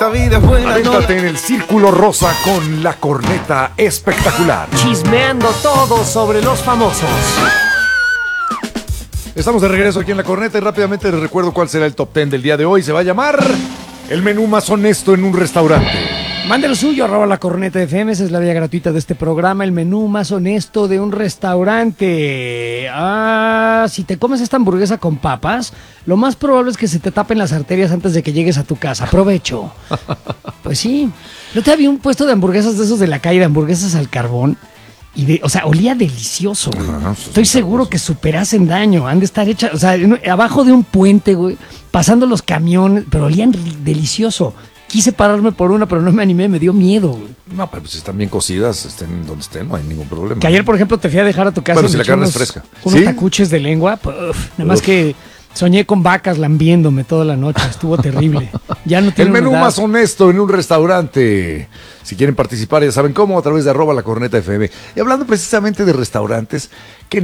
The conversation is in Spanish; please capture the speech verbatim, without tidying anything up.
La vida es buena. Avéntate en el Círculo Rosa con la corneta espectacular. Chismeando todo sobre los famosos. Estamos de regreso aquí en la corneta y rápidamente les recuerdo cuál será el top ten del día de hoy. Se va a llamar el menú más honesto en un restaurante. Mande lo suyo, arroba la corneta F M, esa es la vía gratuita de este programa, el menú más honesto de un restaurante. Ah, si te comes esta hamburguesa con papas, lo más probable es que se te tapen las arterias antes de que llegues a tu casa. Aprovecho. Pues sí. Yo te había un puesto de hamburguesas de esos de la calle, de hamburguesas al carbón. Y de, o sea, olía delicioso, güey. Ajá, Estoy seguro que superasen daño. Han de estar hechas, o sea, en- abajo de un puente, güey, pasando los camiones, pero olían ri- delicioso. Quise pararme por una, pero no me animé, me dio miedo, güey. No, pero pues están bien cocidas, estén donde estén, no hay ningún problema. Que ayer, por ejemplo, te fui a dejar a tu casa. Bueno, y si me la eché carne es unos- fresca. Unos ¿Sí? tacuches de lengua, puf, nada más Uf. que soñé con vacas lambiéndome toda la noche, estuvo terrible. Ya no El tiene menú humedad. más honesto en un restaurante. Si quieren participar, ya saben cómo, a través de arroba la corneta F M. Y hablando precisamente de restaurantes, ¿qué